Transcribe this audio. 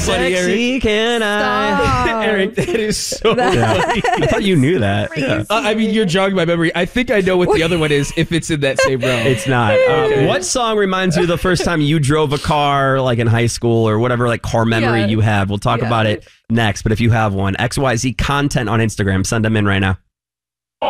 funny, Eric. Sexy can I? Eric, that is so funny. I thought you knew that. Yeah. I mean, you're jogging my memory. I think I know what the other one is if it's in that same row. It's not. Okay. What song reminds you of the first time you drove a car, like in high school or whatever, like car memory you have? We'll talk about it next. But if you have one, XYZ content on Instagram, send them in right now.